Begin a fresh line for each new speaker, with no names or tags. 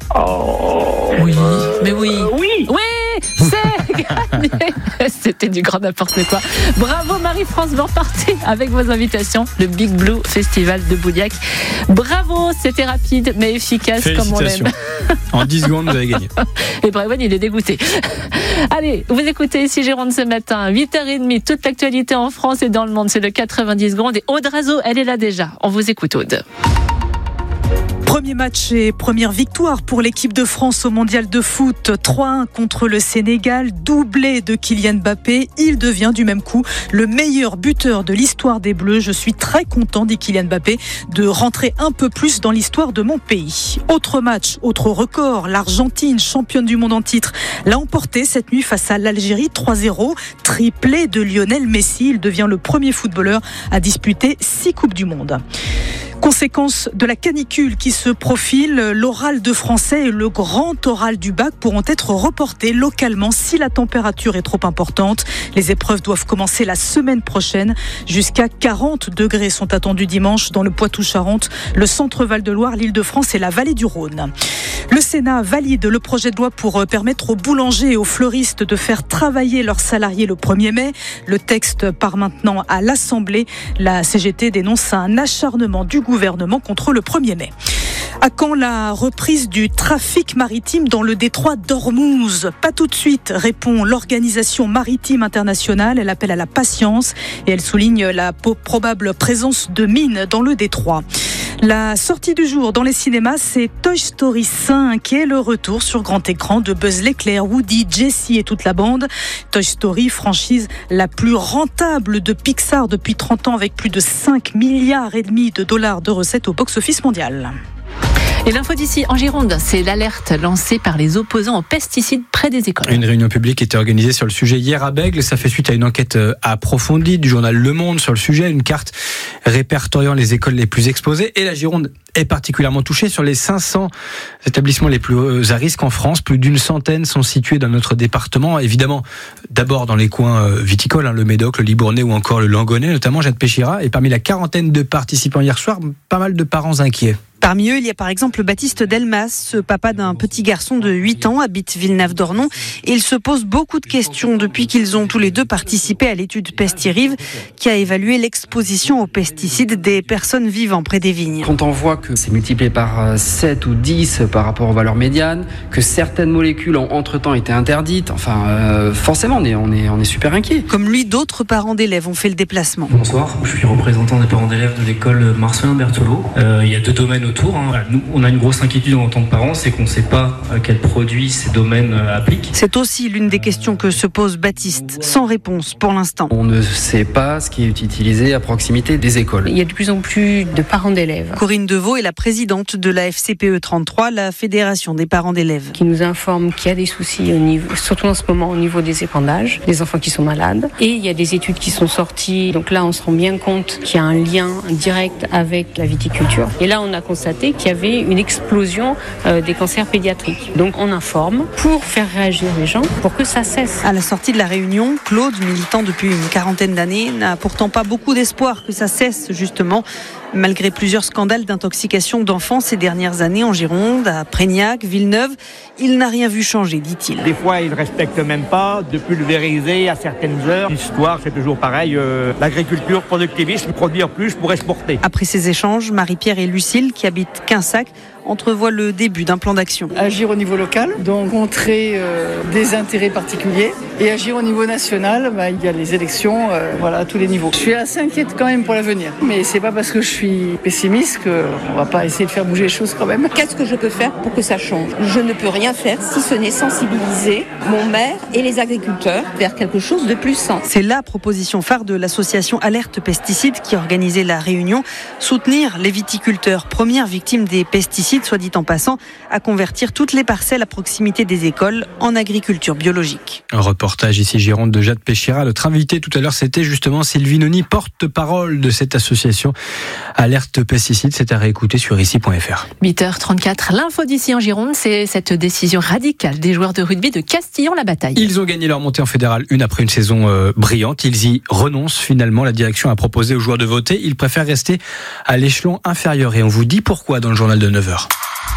Oh.
Oui, mais oui.
Oui.
Oui, c'est gagné. C'était du grand n'importe quoi. Bravo Marie-France, vous repartez avec vos invitations. Le Big Blue Festival de Boudiac. Bravo, c'était rapide mais efficace comme on l'aime.
En 10 secondes, vous avez gagné.
Et Brevon, il est dégoûté. Allez, vous écoutez ici Gironde ce matin, 8h30, toute l'actualité en France et dans le monde. C'est le 90 secondes. Et Aude Razo, elle est là déjà. On vous écoute, Aude.
Premier match et première victoire pour l'équipe de France au mondial de foot. 3-1 contre le Sénégal, doublé de Kylian Mbappé. Il devient du même coup le meilleur buteur de l'histoire des Bleus. Je suis très content, dit Kylian Mbappé, de rentrer un peu plus dans l'histoire de mon pays. Autre match, autre record. L'Argentine, championne du monde en titre, l'a emporté cette nuit face à l'Algérie 3-0. Triplé de Lionel Messi. Il devient le premier footballeur à disputer 6 Coupes du Monde. Conséquence de la canicule qui se profile, l'oral de français et le grand oral du bac pourront être reportés localement si la température est trop importante. Les épreuves doivent commencer la semaine prochaine. Jusqu'à 40 degrés sont attendus dimanche dans le Poitou-Charentes, le centre Val-de-Loire, l'Île-de-France et la vallée du Rhône. Le Sénat valide le projet de loi pour permettre aux boulangers et aux fleuristes de faire travailler leurs salariés le 1er mai. Le texte part maintenant à l'Assemblée. La CGT dénonce un acharnement du gouvernement contre le 1er mai. À quand la reprise du trafic maritime dans le détroit d'Ormuz ? Pas tout de suite, répond l'Organisation maritime internationale. Elle appelle à la patience et elle souligne la probable présence de mines dans le détroit. La sortie du jour dans les cinémas, c'est Toy Story 5 et le retour sur grand écran de Buzz l'éclair, Woody, Jessie et toute la bande. Toy Story, franchise la plus rentable de Pixar depuis 30 ans avec plus de 5,5 milliards de dollars de recettes au box-office mondial.
Et l'info d'ici en Gironde, c'est l'alerte lancée par les opposants aux pesticides près des écoles.
Une réunion publique était organisée sur le sujet hier à Bègles. Ça fait suite à une enquête approfondie du journal Le Monde sur le sujet. Une carte répertoriant les écoles les plus exposées. Et la Gironde est particulièrement touchée. Sur les 500 établissements les plus à risque en France, plus d'une centaine sont situés dans notre département. Évidemment, d'abord dans les coins viticoles, le Médoc, le Libournais ou encore le Langonais, notamment Jade Péchira. Et parmi la quarantaine de participants hier soir, pas mal de parents inquiets.
Parmi eux, il y a par exemple Baptiste Delmas, ce papa d'un petit garçon de 8 ans, habite Villeneuve-d'Ornon. Et il se pose beaucoup de questions depuis qu'ils ont tous les deux participé à l'étude Pestirive qui a évalué l'exposition aux pesticides des personnes vivant près des vignes.
Quand on voit que c'est multiplié par 7 ou 10 par rapport aux valeurs médianes, que certaines molécules ont entre-temps été interdites, forcément on est super inquiets.
Comme lui, d'autres parents d'élèves ont fait le déplacement.
Bonsoir, je suis représentant des parents d'élèves de l'école Marcelin Berthelot. Il y a 2 domaines autour. Nous, on a une grosse inquiétude en tant que parents, c'est qu'on ne sait pas quels produits ces domaines appliquent.
C'est aussi l'une des questions que se pose Baptiste, sans réponse pour l'instant.
On ne sait pas ce qui est utilisé à proximité des écoles.
Il y a de plus en plus de parents d'élèves.
Corinne Deveau est la présidente de la FCPE 33, la Fédération des parents d'élèves.
Qui nous informe qu'il y a des soucis, surtout en ce moment au niveau des épandages, des enfants qui sont malades. Et il y a des études qui sont sorties, donc là on se rend bien compte qu'il y a un lien direct avec la viticulture. Et là on a constaté qu'il y avait une explosion des cancers pédiatriques. Donc on informe pour faire réagir les gens, pour que ça cesse.
À la sortie de la réunion, Claude, militant depuis une quarantaine d'années, n'a pourtant pas beaucoup d'espoir que ça cesse justement. Malgré plusieurs scandales d'intoxication d'enfants ces dernières années en Gironde, à Prégnac, Villeneuve, il n'a rien vu changer, dit-il.
Des fois, ils ne respectent même pas de pulvériser à certaines heures. L'histoire, c'est toujours pareil. L'agriculture, productivisme, produire plus pour exporter.
Après ces échanges, Marie-Pierre et Lucille, qui habitent Quinsac, entrevoient le début d'un plan d'action.
Agir au niveau local, donc contrer des intérêts particuliers. Et agir au niveau national, il y a les élections à tous les niveaux. Je suis assez inquiète quand même pour l'avenir. Mais c'est pas parce que je suis pessimiste qu'on va pas essayer de faire bouger les choses quand même.
Qu'est-ce que je peux faire pour que ça change ? Je ne peux rien faire si ce n'est sensibiliser mon maire et les agriculteurs vers quelque chose de plus sain.
C'est la proposition phare de l'association Alerte Pesticides qui a organisé la réunion. Soutenir les viticulteurs, premières victimes des pesticides, soit dit en passant, à convertir toutes les parcelles à proximité des écoles en agriculture biologique.
Un reportage ici Gironde de Jade Péchira. Notre invité tout à l'heure, c'était justement Sylvie Noni, porte-parole de cette association Alerte Pesticides. C'est à réécouter sur ici.fr.
8h34, l'info d'ici en Gironde, c'est cette décision radicale des joueurs de rugby de Castillon-la-Bataille.
Ils ont gagné leur montée en fédérale, une après une saison brillante. Ils y renoncent finalement. La direction a proposé aux joueurs de voter. Ils préfèrent rester à l'échelon inférieur. Et on vous dit pourquoi dans le journal de 9h.